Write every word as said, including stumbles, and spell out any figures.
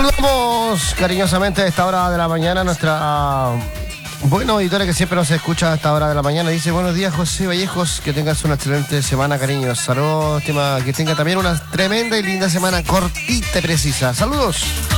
Saludamos cariñosamente a esta hora de la mañana a nuestra uh, buena auditoria que siempre nos escucha a esta hora de la mañana. Dice: buenos días, José Vallejos, que tengas una excelente semana, cariños. Saludos, estima, que tenga también una tremenda y linda semana, cortita y precisa. Saludos.